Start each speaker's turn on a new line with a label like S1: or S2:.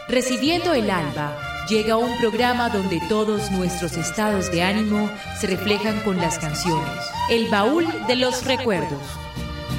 S1: Recibiendo el alba, llega un programa donde todos nuestros estados de ánimo se reflejan con las canciones. El baúl de los recuerdos.